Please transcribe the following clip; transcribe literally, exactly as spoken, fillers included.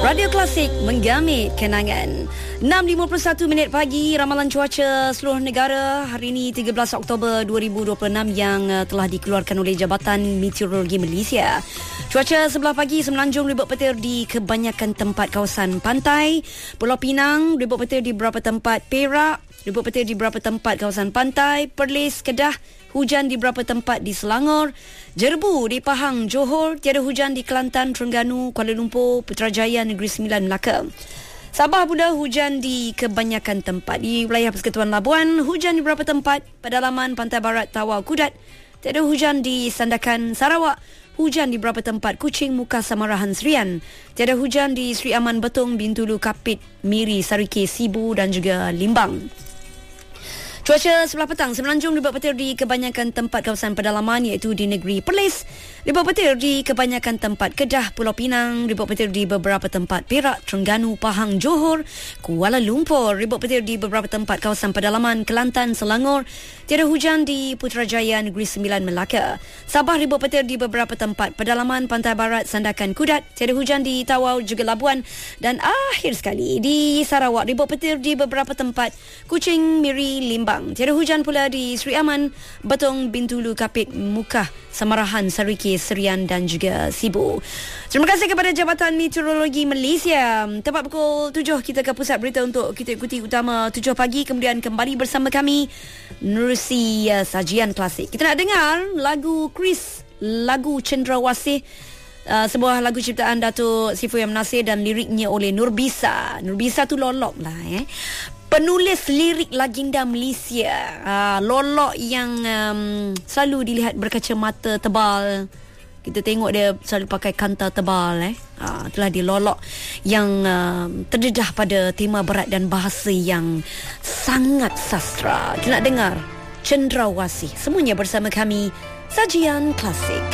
Radio Klasik menggamit kenangan. enam lima puluh satu minit pagi, ramalan cuaca seluruh negara hari ini tiga belas Oktober dua ribu dua puluh enam yang uh, telah dikeluarkan oleh Jabatan Meteorologi Malaysia. Cuaca sebelah pagi semenanjung ribut petir di kebanyakan tempat kawasan pantai. Pulau Pinang ribut petir di beberapa tempat. Perak ribut petir di beberapa tempat kawasan pantai. Perlis, Kedah hujan di beberapa tempat di Selangor. Jerbu di Pahang, Johor. Tiada hujan di Kelantan, Terengganu, Kuala Lumpur, Putrajaya, Negeri Sembilan, Melaka. Sabah pula hujan di kebanyakan tempat. Di wilayah Persekutuan Labuan, hujan di beberapa tempat. Pedalaman Pantai Barat, Tawau, Kudat. Tiada hujan di Sandakan, Sarawak. Hujan di beberapa tempat. Kuching, Muka, Samarahan, Serian. Tiada hujan di Sri Aman, Betong, Bintulu, Kapit, Miri, Sarike, Sibu dan juga Limbang. Cuaca sebelah petang semenanjung ribut petir di kebanyakan tempat kawasan pedalaman iaitu di negeri Perlis. Ribut petir di kebanyakan tempat. Kedah, Pulau Pinang, ribut petir di beberapa tempat. Perak, Terengganu, Pahang, Johor, Kuala Lumpur, ribut petir di beberapa tempat kawasan pedalaman. Kelantan, Selangor. Tiada hujan di Putrajaya, Negeri Sembilan, Melaka. Sabah ribut petir di beberapa tempat. Pedalaman Pantai Barat, Sandakan, Kudat. Tiada hujan di Tawau juga Labuan. Dan akhir sekali di Sarawak ribut petir di beberapa tempat. Kuching, Miri, Limbang. Tiada hujan pula di Sri Aman, Betong, Bintulu, Kapit, Muka, Samarahan, Sarike, Serian dan juga Sibu. Terima kasih kepada Jabatan Meteorologi Malaysia. Tepat pukul tujuh kita ke pusat berita untuk kita ikuti utama tujuh pagi. Kemudian kembali bersama kami menerusi uh, sajian klasik. Kita nak dengar lagu Chris, lagu Cendrawasih. Uh, sebuah lagu ciptaan Datuk Sifui M. Nasir dan liriknya oleh Nurbisa. Nurbisa tu lolok lah eh. Penulis lirik legenda Malaysia, uh, lolok yang um, selalu dilihat berkacamata tebal. Kita tengok dia selalu pakai kanta tebal eh. Uh, itulah dia lolok yang uh, terdedah pada tema berat dan bahasa yang sangat sastra. Kita nak dengar Cendrawasih. Semuanya bersama kami, Sajian Klasik.